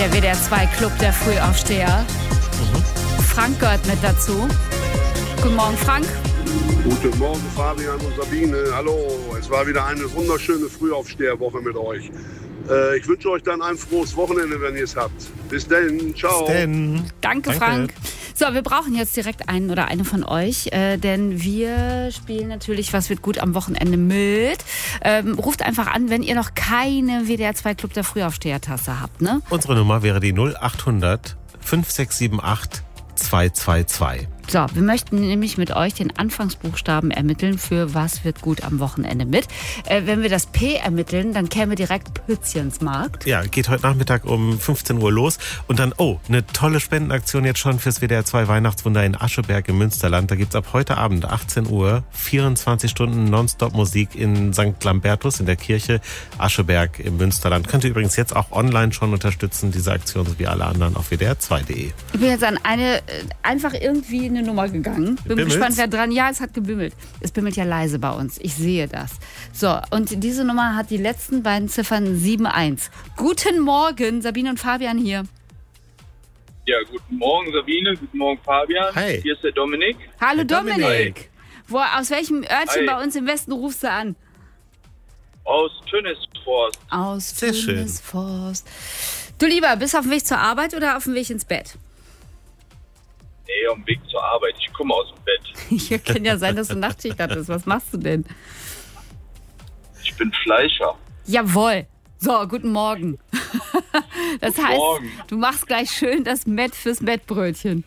Der WDR 2 Club der Frühaufsteher. Frank gehört mit dazu. Guten Morgen, Frank. Guten Morgen, Fabian und Sabine. Hallo, es war wieder eine wunderschöne Frühaufsteherwoche mit euch. Ich wünsche euch dann ein frohes Wochenende, wenn ihr es habt. Bis dann, ciao. Bis denn. Danke, Frank. So, wir brauchen jetzt direkt einen oder eine von euch, denn wir spielen natürlich Was wird gut am Wochenende mit. Ruft einfach an, wenn ihr noch keine WDR 2 Club der Frühaufsteher-Tasse habt, ne? Unsere Nummer wäre die 0800 5678 222. So, wir möchten nämlich mit euch den Anfangsbuchstaben ermitteln für Was wird gut am Wochenende mit. Wenn wir das P ermitteln, dann käme direkt Pützchensmarkt. Ja, geht heute Nachmittag um 15 Uhr los. Und dann, eine tolle Spendenaktion jetzt schon fürs WDR 2 Weihnachtswunder in Ascheberg im Münsterland. Da gibt's ab heute Abend 18 Uhr 24 Stunden Nonstop-Musik in St. Lambertus in der Kirche Ascheberg im Münsterland. Könnt ihr übrigens jetzt auch online schon unterstützen, diese Aktion, so wie alle anderen auf wdr2.de. Ich bin jetzt an einfach irgendwie eine Nummer gegangen. Bin Bimmelt's? gespannt, wer dran. Ja, es hat gebimmelt. Es bimmelt ja leise bei uns. Ich sehe das. So, und diese Nummer hat die letzten beiden Ziffern 71. Guten Morgen, Sabine und Fabian hier. Ja, guten Morgen Sabine, guten Morgen Fabian. Hi. Hier ist der Dominik. Hallo Dominik. Dominik. Aus welchem Örtchen Hi. bei uns im Westen rufst du an? Aus Tönnesforst. Aus Sehr schön. Tönnesforst. Du Lieber, bist du auf dem Weg zur Arbeit oder auf dem Weg ins Bett? Nee, am Weg zur Arbeit. Ich komme aus dem Bett. Ja, kann ja sein, dass du Nachtschicht hattest. Was machst du denn? Ich bin Fleischer. Jawohl. So, guten Morgen. Das heißt, Morgen. du machst gleich schön das Mett fürs Mettbrötchen.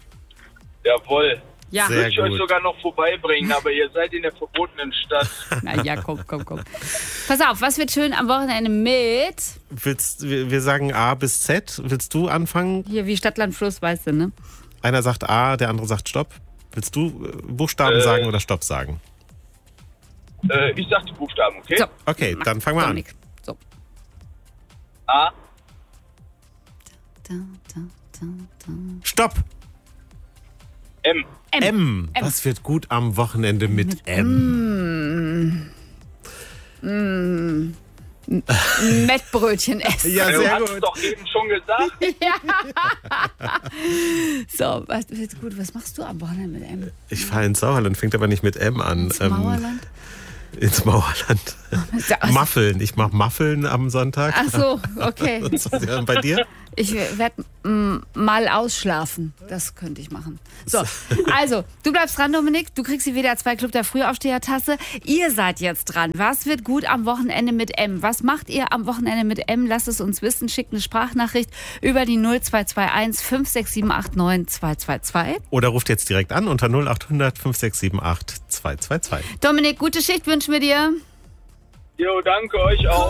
Jawohl. Ja. Sehr Würde ich euch gut. sogar noch vorbeibringen, aber ihr seid in der verbotenen Stadt. Na ja, komm. Pass auf, was wird schön am Wochenende mit? Wir sagen A bis Z. Willst du anfangen? Hier wie Stadt, Land, Fluss, weißt du, ne? Einer sagt A, der andere sagt Stopp. Willst du Buchstaben sagen oder Stopp sagen? Ich sag die Buchstaben, okay? So. Okay, Mach, dann fangen wir an. Dominik. So. A, Da. Stopp! M. M. Was wird gut am Wochenende mit M? Mettbrötchen essen. Ja, Du sehr hast gut. doch eben schon gesagt. So, was wird gut? Was machst du am Wochenende mit M? Ich fahre ins Sauerland, fängt aber nicht mit M an. Ins Mauerland? Ins Mauerland. Muffeln. Ich mache Muffeln am Sonntag. Ach so, okay. Und bei dir? Ich werde mal ausschlafen. Das könnte ich machen. So, also, du bleibst dran, Dominik. Du kriegst die WDR 2 Club der Frühaufsteher-Tasse. Ihr seid jetzt dran. Was wird gut am Wochenende mit M? Was macht ihr am Wochenende mit M? Lasst es uns wissen. Schickt eine Sprachnachricht über die 0221 56789 222. Oder ruft jetzt direkt an unter 0800 5678 222. Dominik, gute Schicht wünschen wir dir. Jo, danke euch auch.